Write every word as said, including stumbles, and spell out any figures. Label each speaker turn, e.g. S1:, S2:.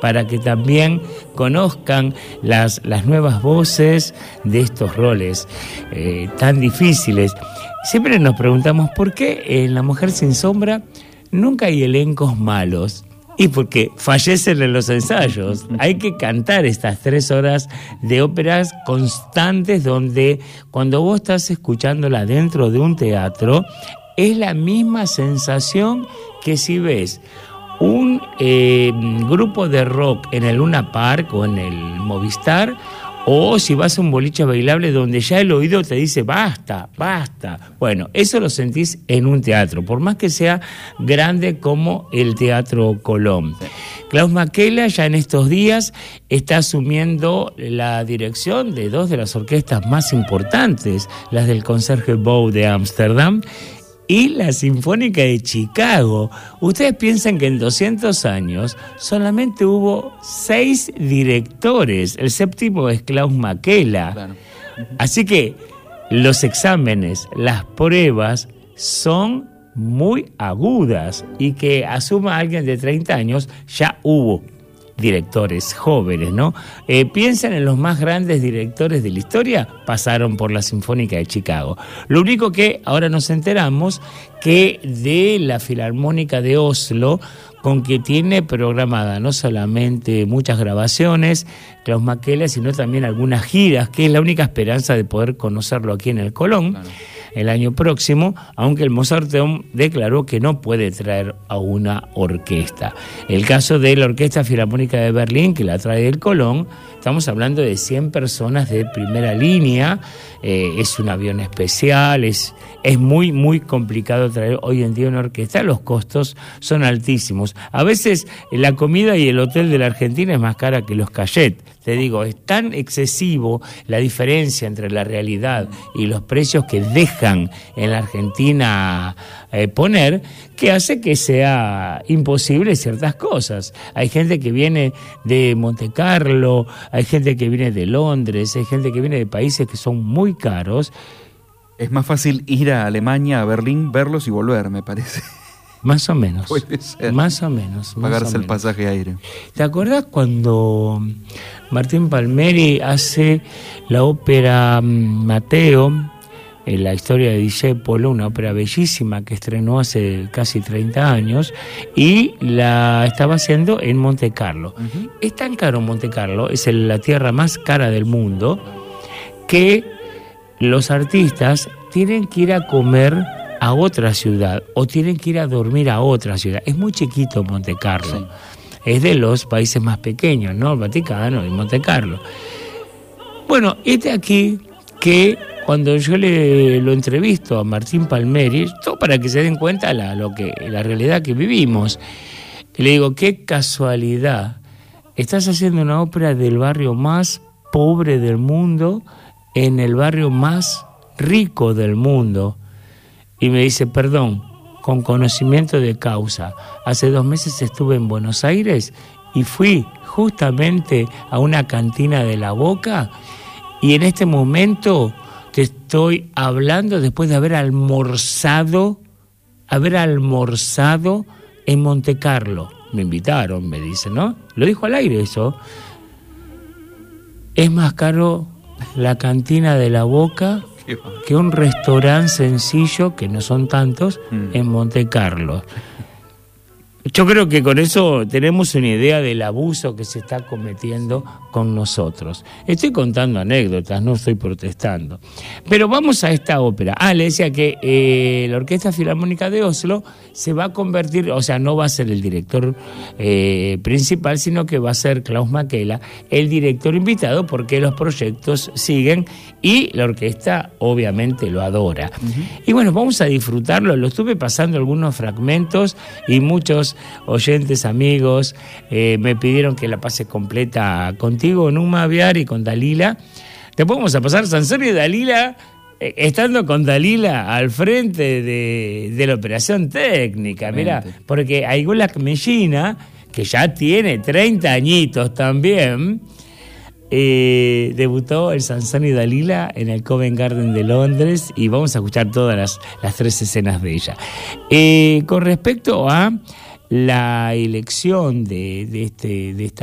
S1: para que también conozcan las, las nuevas voces de estos roles eh, tan difíciles. Siempre nos preguntamos por qué en La Mujer sin Sombra nunca hay elencos malos. Y porque fallecen en los ensayos. Hay que cantar estas tres horas de óperas constantes donde cuando vos estás escuchándola dentro de un teatro, es la misma sensación que si ves un eh, grupo de rock en el Luna Park o en el Movistar, o si vas a un boliche bailable donde ya el oído te dice basta, basta. Bueno, eso lo sentís en un teatro, por más que sea grande como el Teatro Colón. Sí. Klaus Makela ya en estos días está asumiendo la dirección de dos de las orquestas más importantes, las del Concertgebouw de Ámsterdam y la Sinfónica de Chicago. Ustedes piensan que en doscientos años solamente hubo seis directores. El séptimo es Klaus Makela. Claro. Así que los exámenes, las pruebas son muy agudas, y que asuma alguien de treinta años, ya hubo directores jóvenes, ¿no? Eh, piensan en los más grandes directores de la historia, pasaron por la Sinfónica de Chicago. Lo único que ahora nos enteramos que de la Filarmónica de Oslo, con que tiene programada no solamente muchas grabaciones, Klaus Makela, sino también algunas giras, que es la única esperanza de poder conocerlo aquí en el Colón. Claro. El año próximo, aunque el Mozarteum declaró que no puede traer a una orquesta. El caso de la Orquesta Filarmónica de Berlín, que la trae el Colón, estamos hablando de cien personas de primera línea, eh, es un avión especial, es, es muy, muy complicado traer hoy en día una orquesta, los costos son altísimos. A veces la comida y el hotel de la Argentina es más cara que los cachets. Te digo, es tan excesivo la diferencia entre la realidad y los precios que dejan en la Argentina eh, poner, que hace que sea imposible ciertas cosas. Hay gente que viene de Monte Carlo, hay gente que viene de Londres, hay gente que viene de países que son muy caros.
S2: Es más fácil ir a Alemania, a Berlín, verlos y volver, me parece.
S1: Más o menos.
S2: Puede ser.
S1: Más o menos.
S2: Pagarse
S1: más o
S2: el
S1: menos.
S2: pasaje aéreo.
S1: ¿Te acordás cuando Martín Palmieri hace la ópera Mateo, en la historia de Discepolo, una ópera bellísima que estrenó hace casi treinta años, y la estaba haciendo en Monte Carlo? Uh-huh. Es tan caro Monte Carlo, es la tierra más cara del mundo, que los artistas tienen que ir a comer a otra ciudad o tienen que ir a dormir a otra ciudad. Es muy chiquito Monte Carlo. Sí. Es de los países más pequeños, ¿no? El Vaticano y Monte Carlo. Bueno, este aquí que cuando yo le lo entrevisto a Martín Palmieri, todo para que se den cuenta la, lo que, la realidad que vivimos, le digo, qué casualidad, estás haciendo una ópera del barrio más pobre del mundo en el barrio más rico del mundo. Y me dice, perdón, con conocimiento de causa, hace dos meses estuve en Buenos Aires y fui justamente a una cantina de La Boca, y en este momento te estoy hablando después de haber almorzado, haber almorzado en Monte Carlo. Me invitaron, me dice, ¿no? Lo dijo al aire eso. Es más caro la cantina de La Boca que un restaurante sencillo, que no son tantos, mm. en Monte Carlo. Yo creo que con eso tenemos una idea del abuso que se está cometiendo con nosotros. Estoy contando anécdotas, no estoy protestando. Pero vamos a esta ópera. Ah, le decía que eh, la Orquesta Filarmónica de Oslo se va a convertir, o sea, no va a ser el director eh, principal, sino que va a ser Klaus Makela, el director invitado, porque los proyectos siguen y la orquesta obviamente lo adora. Uh-huh. Y bueno, vamos a disfrutarlo. Lo estuve pasando algunos fragmentos y muchos oyentes, amigos, eh, me pidieron que la pase completa contigo, Numa Aviar, y con Dalila. Después vamos a pasar Sansón y Dalila, eh, estando con Dalila al frente de, de la operación técnica, mira, porque Aigula Kmeshina, que ya tiene treinta añitos también, eh, debutó el Sansón y Dalila en el Covent Garden de Londres, y vamos a escuchar todas las, las tres escenas de ella. Eh, con respecto a la elección de, de, este, de esta